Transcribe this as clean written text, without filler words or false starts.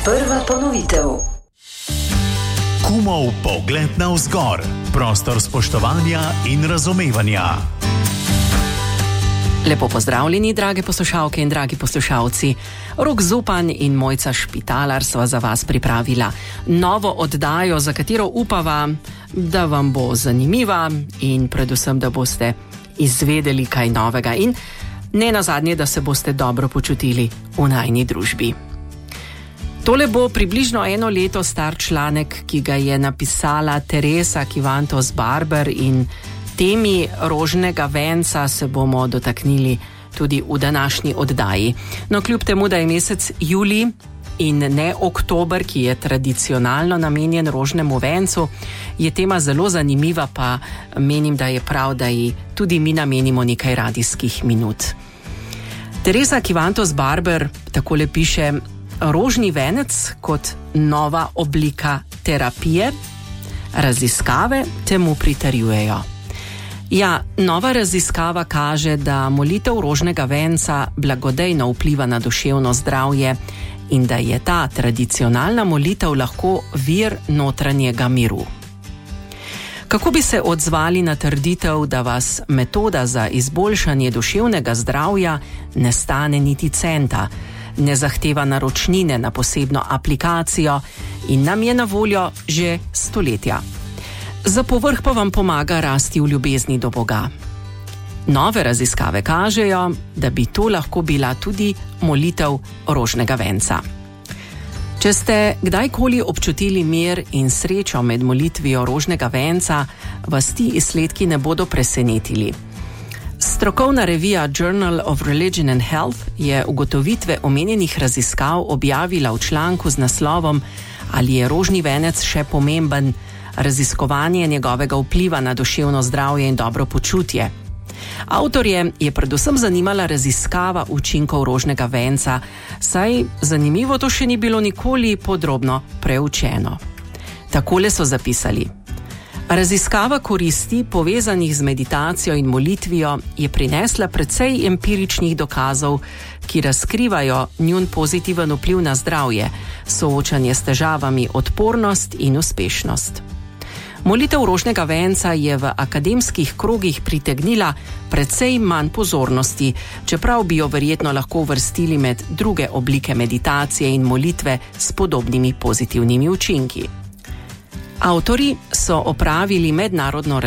Prva ponovitev. Kumov pogled navzgor. Prostor spoštovanja in razumevanja. Lepo pozdravljeni, drage poslušalke in dragi poslušalci. Rok Zupan in Mojca Špitalar sva za vas pripravila novo oddajo, za katero upava, da vam bo zanimiva in predvsem, da boste izvedeli kaj novega in ne nazadnje, da se boste dobro počutili v najini družbi. Tole bo približno 1 leto star članek, ki ga je napisala Teresa Kivantos Barber, in temi rožnega venca se bomo dotaknili tudi v današnji oddaji. No, kljub temu, da je mesec julij in ne oktober, ki je tradicionalno namenjen rožnemu vencu, je tema zelo zanimiva, pa menim, da je prav, da ji tudi mi namenimo nekaj radijskih minut. Teresa Kivantos Barber takole piše: rožni venec kot nova oblika terapije, raziskave temu pritrjujejo. Ja, nova raziskava kaže, da molitev rožnega venca blagodejno vpliva na duševno zdravje in da je ta tradicionalna molitev lahko vir notranjega miru. Kako bi se odzvali na trditev, da vas metoda za izboljšanje duševnega zdravja ne stane niti centa, ne zahteva naročnine na posebno aplikacijo in nam je na voljo že stoletja? Za povrh pa vam pomaga rasti v ljubezni do Boga. Nove raziskave kažejo, da bi to lahko bila tudi molitev rožnega venca. Če ste kdajkoli občutili mir in srečo med molitvijo rožnega venca, vas ti izsledki ne bodo presenetili. Strokovna revija Journal of Religion and Health je ugotovitve omenjenih raziskav objavila v članku z naslovom Ali je rožni venec še pomemben? Raziskovanje njegovega vpliva na duševno zdravje in dobro počutje. Avtorje je predvsem zanimala raziskava učinkov rožnega venca, saj zanimivo to še ni bilo nikoli podrobno preučeno. Takole so zapisali: raziskava koristi, povezanih z meditacijo in molitvijo, je prinesla precej empiričnih dokazov, ki razkrivajo njun pozitiven vpliv na zdravje, soočanje s težavami, odpornost in uspešnost. Molitev rožnega venca je v akademskih krogih pritegnila precej manj pozornosti, čeprav bi jo verjetno lahko uvrstili med druge oblike meditacije in molitve s podobnimi pozitivnimi učinki. Avtorji so opravili mednarodno